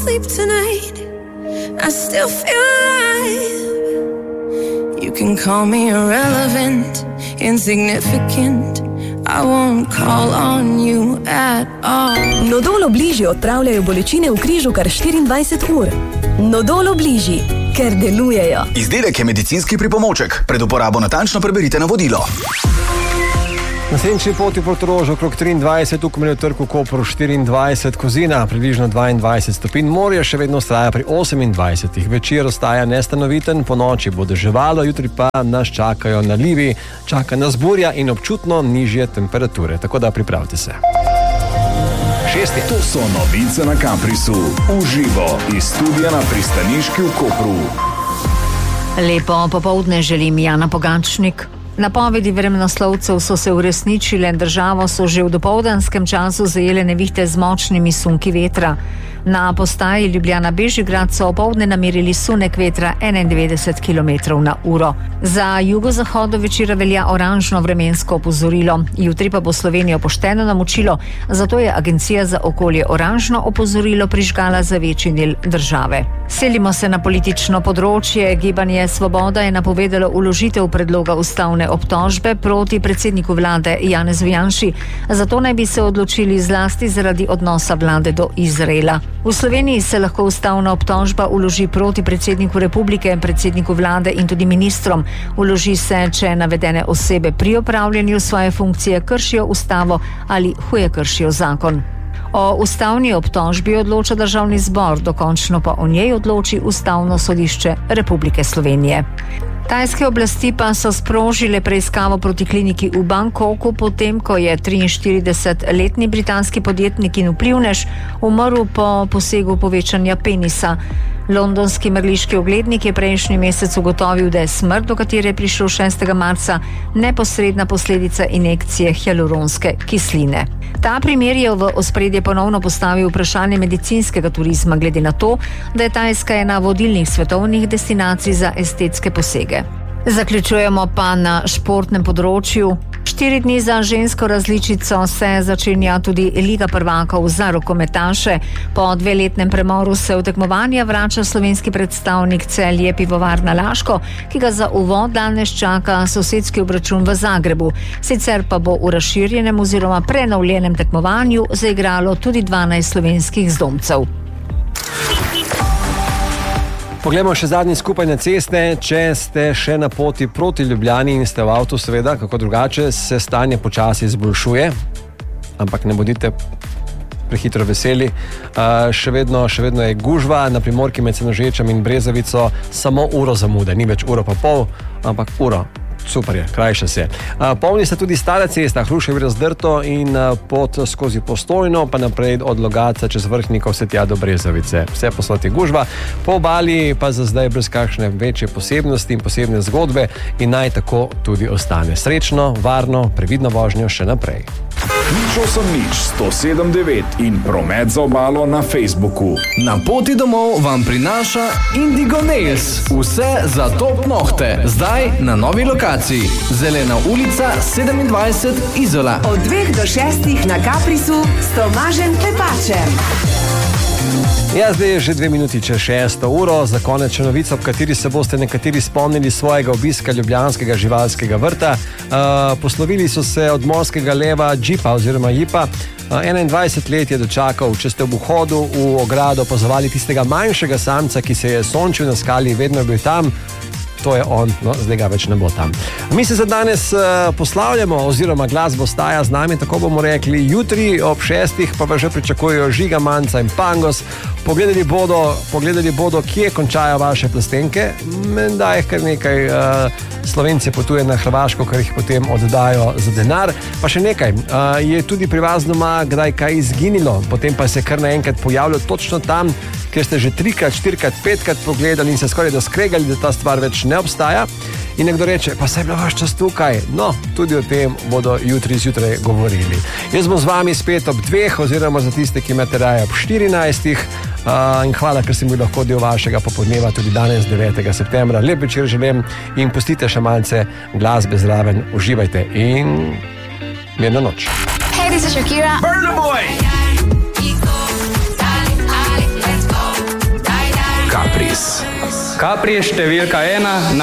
sleep tonight, I still feel alive. You can call me irrelevant, insignificant, I won't call on you at all. Nodol Obliži odpravljajo bolečine v križu kar 24 ur. Nodol Obliži, ker delujejo. Izdelek je medicinski pripomoček. Pred uporabo natančno preberite navodilo. Na senčni poti Portorožu okrog 23, v Komeljnem trgu Kopru 24, Kozina približno 22 stopinj, morje še vedno ostaja pri 28. Večer ostaja nestanoviten, po noči bo deževalo, jutri pa nas čakajo nalivi, čaka nas burja in občutno nižje temperature, tako da pripravite se. 6. To so novice na Caprisu, uživo iz studia na Pristaniški v Kopru. Lepo popoldne želim, Jana Pogačnik. Napovedi vremenoslovcev so se uresničile, državo so že v dopoldanskem času zajele nevihte z močnimi sunki vetra. Na postaji Ljubljana-Bežigrad so opoldne namerili sunek vetra 91 km/h. Za jugozahodu večera velja oranžno vremensko opozorilo. Jutri pa bo Slovenijo pošteno namočilo, zato je Agencija za okolje oranžno opozorilo prižgala za večji del države. Selimo se na politično področje. Gibanje Svoboda je napovedalo vložitev predloga ustavne obtožbe proti predsedniku vlade Janezu Janši. Zato naj bi se odločili zlasti zaradi odnosa vlade do Izraela. V Sloveniji se lahko ustavna obtožba vloži proti predsedniku republike, predsedniku vlade in tudi ministrom. Vloži se, če navedene osebe pri opravljanju svoje funkcije kršijo ustavo ali huje kršijo zakon. O ustavni obtožbi odloča Državni zbor, dokončno pa o njej odloči Ustavno sodišče Republike Slovenije. Tajske oblasti pa so sprožile preiskavo proti kliniki v Bangkoku, potem ko je 43-letni britanski podjetnik in vplivnež umrl po posegu povečanja penisa. Londonski mrliški oglednik je prejšnji mesec ugotovil, da je smrt, do katere je prišlo 6. marca, neposredna posledica injekcije hialuronske kisline. Ta primer je v ospredje ponovno postavil vprašanje medicinskega turizma, glede na to, da je Tajska ena vodilnih svetovnih destinacij za estetske posege. Zaključujemo pa na športnem področju. 4 dni za žensko različico se začenja tudi Liga prvakov za rokometaše. Po 2-letnem premoru se v tekmovanja vrača slovenski predstavnik Celje Pivovarna Laško, ki ga za uvod danes čaka sosedski obračun v Zagrebu. Sicer pa bo v razširjenem oziroma prenovljenem tekmovanju zaigralo tudi 12 slovenskih zdomcev. Poglejmo še zadnji skupaj na ceste. Če ste še na poti proti Ljubljani in ste v avtu, seveda, kako drugače, se stanje počasi izboljšuje, ampak ne bodite prehitro veseli. Še vedno je gužva na primorki med Senožečem in Brezovico, samo uro zamude, ni več uro pa pol, ampak uro. Super je, krajša se. Polni sta tudi stara cesta, Hruševo Razdrto in pot skozi Postojno, pa naprej od Logatca čez Vrhniko vse tja do Brezovice. Vse poslati je gužva, po obali pa za zdaj brez kakšne večje posebnosti in posebne zgodbe in naj tako tudi ostane. Srečno, varno, previdno vožnjo še naprej. Nič 107.9 in promet za obalo na Facebooku. Na poti domov vam prinaša Indigo Nails. Vse za top nohte. Zdaj na novi lokaciji. Zelena ulica 27 Izola. Od 2 do 6 na Caprisu s Tomažem Klepačem. Ja, zdaj je že 2 minuti čez 6. uro, za konec še novica, ob kateri se boste nekateri spomnili svojega obiska ljubljanskega živalskega vrta. Poslovili so se od morskega leva Džipa oziroma Jipa. 21 let je dočakal, če ste v vhodu v ogrado opazovali tistega manjšega samca, ki se je sončil na skali, vedno je bil tam. To je on, no, zdaj ga več ne bo tam. Mi se za danes poslavljamo, oziroma glasba ostaja z nami, tako bomo rekli. Jutri ob 6 pa že pričakujejo Žiga, Manca in Pangos. Pogledali bodo, kje končajo vaše plastenke. Menda je kar nekaj Slovenci potuje na Hrvaško, ker jih potem oddajo za denar. Pa še nekaj, je tudi pri vas doma kdaj kaj izginilo, potem pa se kar naenkrat pojavljajo točno tam, ker ste že 3-krat, 4-krat, 5-krat pogledali in se skoraj da skregali, da ta stvar več ne obstaja. In nekdo reče, pa saj je bilo vaš čas tukaj. No, tudi o tem bodo jutri zjutraj govorili. Jaz bom z vami spet ob 2, oziroma za tiste, ki imate raje ob 14. In hvala, ker sem bil lahko del vašega popodneva tudi danes, 9. septembra. Lep večer želim in pustite še malce glasbe zraven. Uživajte in mirno noč. Hey, this is Shakira. Burna Boy! Kapris. Capri številka 1.